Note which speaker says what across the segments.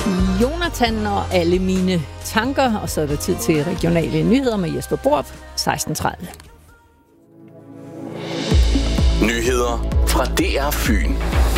Speaker 1: Jonathan og alle mine tanker, og så er det tid til regionale nyheder med Jesper Borup, 16:30.
Speaker 2: Nyheder fra DR Fyn.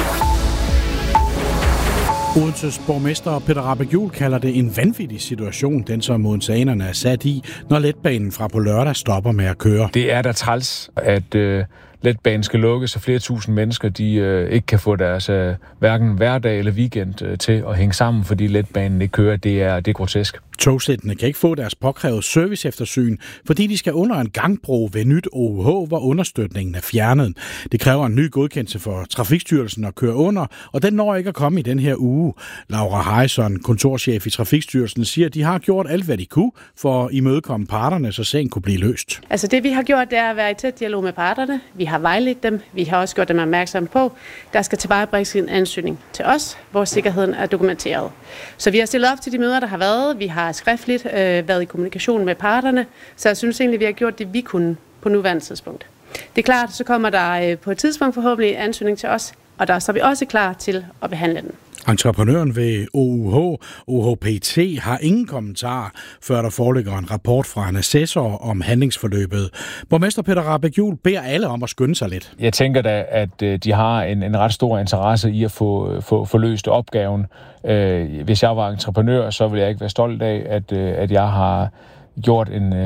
Speaker 3: Odenses borgmester Peter Rahbæk-Juhl kalder det en vanvittig situation, den som odenseanerne er sat i, når letbanen fra på lørdag stopper med at køre.
Speaker 4: Det er da træls, at letbanen skal lukke, så flere tusind mennesker de ikke kan få deres hverken hverdag eller weekend til at hænge sammen, fordi letbanen ikke kører. Det er grotesk.
Speaker 3: Togsættene kan ikke få deres påkrævede serviceeftersyn, fordi de skal under en gangbro ved nyt OUH, hvor understøtningen er fjernet. Det kræver en ny godkendelse for Trafikstyrelsen at køre under, og den når ikke at komme i den her uge. Laura Harrison, kontorchef i Trafikstyrelsen, siger, at de har gjort alt, hvad de kunne for at imødekomme parterne, så sagen kunne blive løst.
Speaker 5: Altså det, vi har gjort, det er at være i tæt dialog med parterne. Vi har vejledt dem. Vi har også gjort dem opmærksom på, der skal tilvejebringes en ansøgning til os, hvor sikkerheden er dokumenteret. Så vi har stillet op til de møder, der har været. Vi har skriftligt været i kommunikation med parterne, så jeg synes egentlig, vi har gjort det, vi kunne på nuværende tidspunkt. Det er klart, så kommer der på et tidspunkt forhåbentlig en ansøgning til os, og der er vi også klar til at behandle den.
Speaker 3: Entreprenøren ved OUH, OHPT, har ingen kommentar, før der foreligger en rapport fra en assessor om handlingsforløbet. Borgmester Peter Rahbæk-Juhl beder alle om at skynde sig lidt.
Speaker 4: Jeg tænker da, at de har en ret stor interesse i at få løst opgaven. Hvis jeg var entreprenør, så ville jeg ikke være stolt af, at jeg har gjort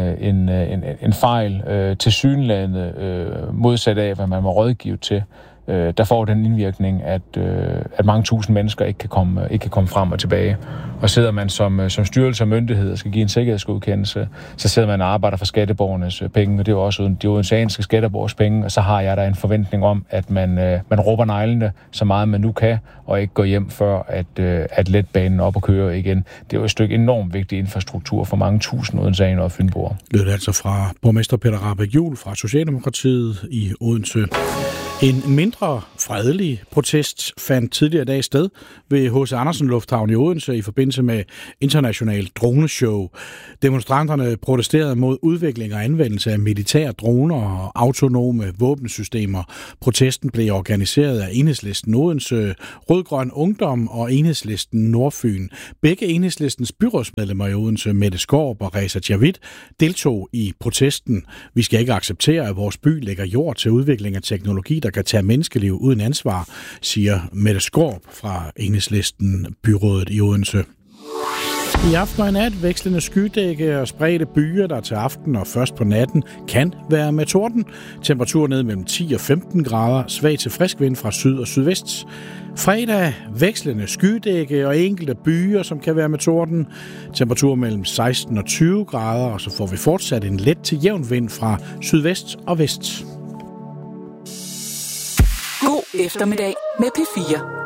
Speaker 4: en fejl tilsyneladende modsat af, hvad man var rådgivet til. Der får den indvirkning, at mange tusind mennesker ikke kan komme frem og tilbage. Og sidder man som styrelse og myndighed og skal give en sikkerhedsgodkendelse, så sidder man og arbejder for skatteborgernes penge, og det er jo også de odenseanske skatteborgers penge, og så har jeg der en forventning om, at man råber neglene så meget man nu kan, og ikke går hjem før, at letbanen op og kører igen. Det er jo et stykke enormt vigtig infrastruktur for mange tusind odenseanere og fynboer.
Speaker 3: Lød altså fra borgmester Peter Rahbæk-Juhl fra Socialdemokratiet i Odense. En mindre fredelig protest fandt tidligere i dag sted ved H.C. Andersen Lufthavn i Odense i forbindelse med international droneshow. Demonstranterne protesterede mod udvikling og anvendelse af militære droner og autonome våbensystemer. Protesten blev organiseret af Enhedslisten Odense, Rød-Grøn Ungdom og Enhedslisten Nordfyn. Begge Enhedslistens byrådsmedlemmer i Odense, Mette Skaarup og Reza Javid, deltog i protesten. Vi skal ikke acceptere, at vores by lægger jord til udvikling af teknologi, der kan tage menneskeliv uden ansvar, siger Mette Skaarup fra Enhedslisten byrådet i Odense. I aften og i nat vekslende skydække og spredte byer, der til aften og først på natten kan være med torden. Temperatur ned mellem 10 og 15 grader, svag til frisk vind fra syd og sydvest. Fredag vekslende skydække og enkelte byer, som kan være med torden. Temperatur mellem 16 og 20 grader, og så får vi fortsat en let til jævn vind fra sydvest og vest.
Speaker 6: God eftermiddag med P4.